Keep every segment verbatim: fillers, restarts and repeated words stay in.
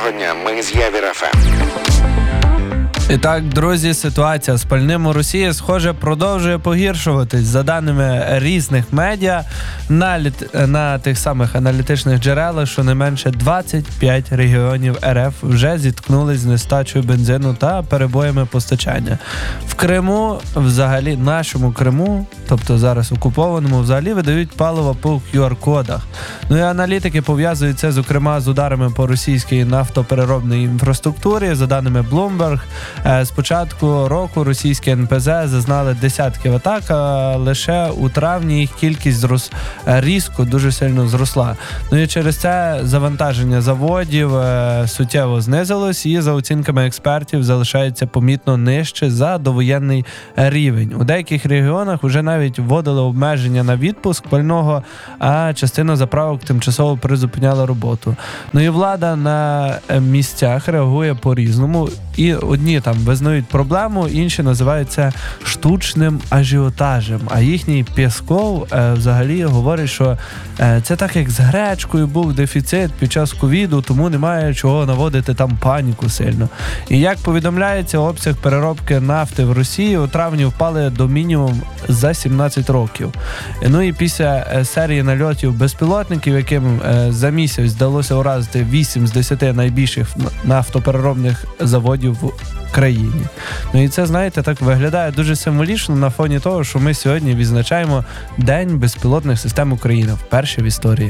Доброго дня, ми з Явір еф ем. І так, друзі, ситуація з пальним у Росії, схоже, продовжує погіршуватись. За даними різних медіа, на, літ... на тих самих аналітичних джерелах, що не менше двадцять п'ять регіонів ер еф вже зіткнулись з нестачею бензину та перебоями постачання. В Криму, взагалі, нашому Криму, тобто зараз окупованому, взагалі видають паливо по кю ар-кодах. Ну і аналітики пов'язують це, зокрема, з ударами по російській нафтопереробній інфраструктурі. За даними Bloomberg, з початку року російські ен пе зе зазнали десятків атак, а лише у травні їх кількість зрос... різко, дуже сильно зросла. Ну і через це завантаження заводів суттєво знизилось і, за оцінками експертів, залишається помітно нижче за довоєнний рівень. У деяких регіонах вже навіть вводили обмеження на відпуск пального, а частина заправок тимчасово призупиняла роботу. Ну і влада на місцях реагує по-різному. І одні там визнають проблему, інші називають це штучним ажіотажем. А їхній Пєсков е, взагалі говорить, що е, це так, як з гречкою був дефіцит під час ковіду, тому немає чого наводити там паніку сильно. І як повідомляється, обсяг переробки нафти в Росії у травні впали до мінімум за сімнадцять років. Ну і після е, серії нальотів безпілотників, яким е, за місяць вдалося уразити вісім з десяти найбільших нафтопереробних заводів в країні. Ну і це, знаєте, так виглядає дуже символічно на фоні того, що ми сьогодні відзначаємо День безпілотних систем України, вперше в історії.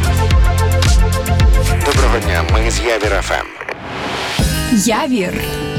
Доброго дня, ми з Явір еф ем. Явір